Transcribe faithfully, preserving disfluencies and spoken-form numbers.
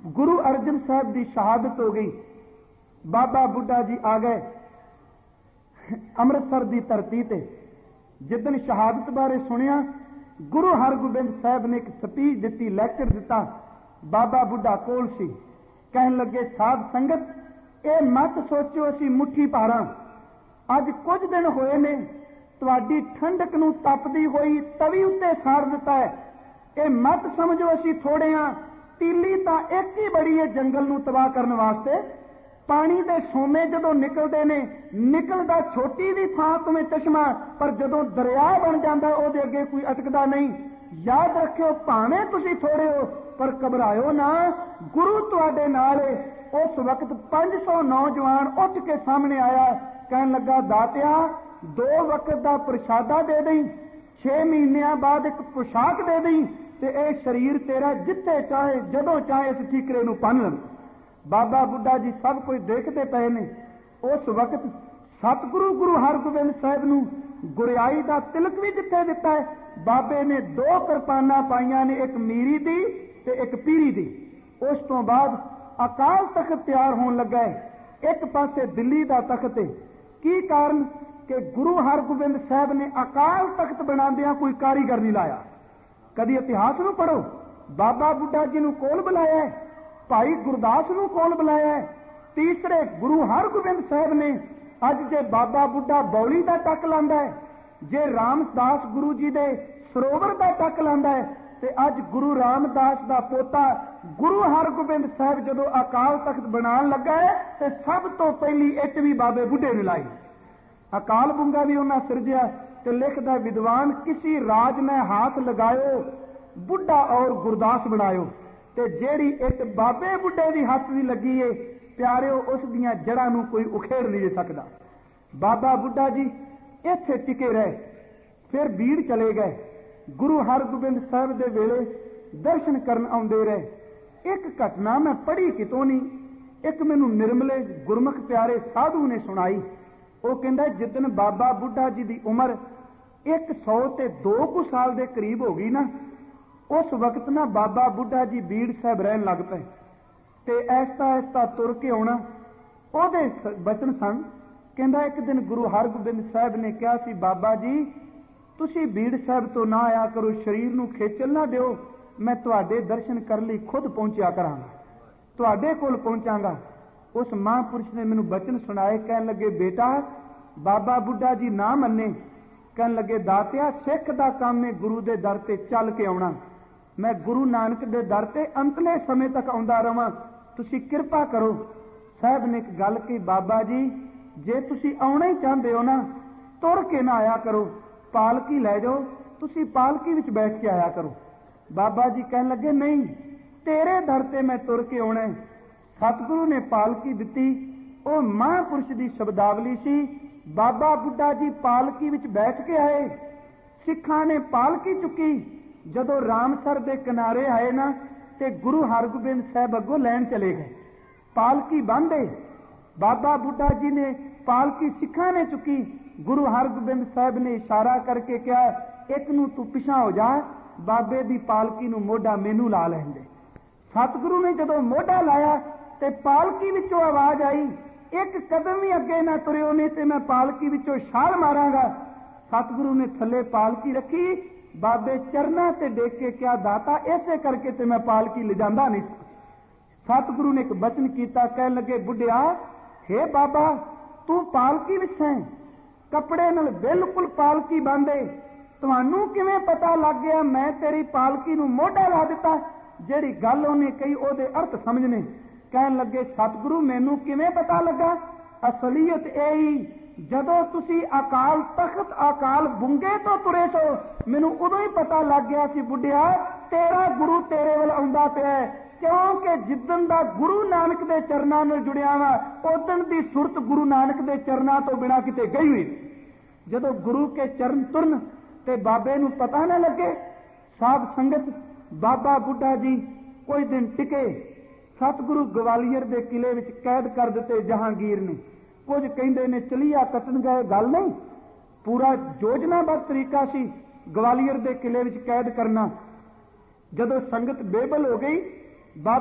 गुरु अर्जन साहब की शहादत हो गई। बाबा बुढ़ा जी आ गए अमृतसर की धरती ते। जिदन शहादत बारे सुनिया, गुरु हरगोबिंद साहब ने एक स्पीच दी, लैक्चर दिता। बाबा बुढ़ा कोल सी, कहन लगे साध संगत, ये मत सोचो असी मुट्ठी पारा, अज कुछ दिन होए ने तुहाडी ठंडक नूं तपदी होई तवी उत्ते साड़ दिता है। ये मत समझो असी थोड़े हाँ, तीली तां एक ही बड़ी है जंगल नूं तबाह करने वास्ते। पानी दे सोमे जदों निकलदे ने, निकलदा छोटी दी थां तुमें चश्मा, पर जदों दरिया बन जांदा उहदे अगे कोई अटकदा नहीं। याद रखियो, भावें तुसीं थोड़े हो पर घबराओ ना, गुरु तुहाडे नाल है। उस वक्त पांच सौ नौजवान उठ के सामने आया, कहन लगा दातिया दो वक्त का प्रशादा दे दई, छे महीनों बाद एक पोशाक दे दई, ते ए शरीर तेरा जिथे चाहे जदों चाहे इस ठीकरे नूं पन लव। बाबा बुढ़ा जी सब कुछ देखते पे ने। उस वक्त सतगुरु गुरु हरगोबिंद साहब नूं गुरियाई का तिलक भी जिथे दिता है। बाबे ने दो किरपाना पाइया ने, एक मीरी दी ते एक पीरी दी। उस तो बाद अकाल तख्त तैयार होने लगा है। एक पासे दिल्ली का तख्त है। की कारण कि गुरु हरगोबिंद साहब ने अकाल तख्त बनांदियां कोई कारीगर नहीं लाया। कदी इतिहास नूं पढ़ो, बाबा बुढ़ा जी नूं कोल बुलाया है, भाई गुरदास नूं कोल बुलाया है। तीसरे गुरु हरगोबिंद साहब ने अज जे बाबा बुढ़ा बौली का टक लांदा है, जे रामदास गुरु जी दे सरोवर का टक लांदा है, ते अज गुरु रामदास का पोता गुरु हरगोबिंद साहब जदों अकाल तख्त बनान लगा है, ते सब तो पहली इट भी बाबे बुढ़े ने लाई। अकाल बुंगा भी उन्हें सिरजिया ते लिखदा विद्वान किसी राज में हाथ लगायो, बुढ़ा और गुरदास बनायो। ते जेड़ी इट बाबे बुढ़े की हथ भी लगी है प्यारिओ, उस दियां जड़ां नूं कोई उखेड़ नहीं सकता। बाबा बुढ़ा जी इत्थे टिके रहे, फिर बीड़ चले गए। गुरु हरगोबिंद साहब दे वेले दर्शन करन आउंदे रहे। एक घटना मैं पढ़ी कितों नहीं, एक मैनू निर्मले गुरमुख प्यारे साधु ने सुनाई। वो कहंदा जिदन बाबा बुढ़ा जी की उम्र एक सौ ते दो कु साल के करीब हो गई ना, उस वक्त ना बाबा बुढ़ा जी बीड़ साहब रहन लग पे, ते ऐसता ऐसता तुर के आना। ओहदे बचन सन, कहंदा एक दिन गुरु हरगोबिंद साहब ने कहा सी, बाबा जी तुसी बीड़ साहब तो ना आया करो, शरीर नूं खेचल ना दिओ, मैं तुहाडे दर्शन करने लई खुद पहुंचा करांगा, तुहाडे कोल पहुंचांगा। उस महापुरुष ने मैनू बचन सुनाए, कहन लगे बेटा बाबा बुढ़ा जी ना मन्ने, कहन लगे दातिया सिख दा काम है गुरु दे दर ते चल के आउणा, मैं गुरु नानक दे दर ते अंतले समय तक आउंदा रवां, तुसी किरपा करो। साहब ने एक गल कही, बाबा जी जे तुसी आउणा ही चाहते हो ना, तुर के ना आया करो, पालकी लै जाओ, तुसी पालकी विच बैठ के आया करो। बाबा जी कहन लगे नहीं, तेरे दर ते मैं तुर के आउणा है। सतगुरु ने पालकी दिती, वो महापुरुष की शब्दावली सी। बाबा बुढ़ा जी पालकी विच बैठ के आए, सिखां ने पालकी चुकी। जदों रामसर के किनारे आए ना, ते गुरु हरगोबिंद साहब अगों लैन चले गए, पालकी बांधे। बाबा बुढ़ा जी ने पालकी सिखां ने चुकी। गुरु हरगोबिंद साहब ने इशारा करके कहा, एक नूं तू पिछा हो जा, बाबे दी पालकी नूं मोढा मैनू ला लैण दे। सतगुरु ने जदों मोढा लाया ते पालकी विचों आवाज आई, एक कदम भी अगे ना तुरिओ नहीं ते मैं पालकी विचों छाल मारांगा। सतगुरु ने थले पालकी रखी, बाबे चरना ते देख के क्या दाता ऐसे करके ते मैं पालकी ले जांदा नहीं। सतगुरु ने एक बचन किया, कह लगे बुढ़िया हे बाबा तू पालकी विच है, कपड़े नाल बिल्कुल पालकी बांधे, तुहानू किवें पता लग गया मैं तेरी पालकी नूं मोढा ला दिता। जिहड़ी गल उहने कही ओहदे अर्थ समझने। कहन लगे सतगुरु मैनू किवें पता लगा, असलीयत यही जदों तुसी अकाल तख्त अकाल बुंगे तो तुरे सो, मैनू उदों ही पता लग गया सी बुढ़िया तेरा गुरु तेरे वल आउंदा पिया, क्योंकि जिदन दा गुरु नानक दे चरनां नाल जुड़िया वा उदन दी सुरत गुरु नानक दे चरनां तो बिना किते गई हुई। जदों गुरु के चरण तुरन ते बाबे नू पता ना लगे। साध संगत बाबा बुढ़ा जी कोई दिन टिके, सतगुरु ग्वालियर के किले विच कैद कर दिते जहांगीर ने। कुछ कहंदे ने चलिया कटन गए, गल नहीं, पूरा योजनाबद्ध तरीका सी ग्वालियर के किले विच कैद करना। जदों संगत बेबल हो गई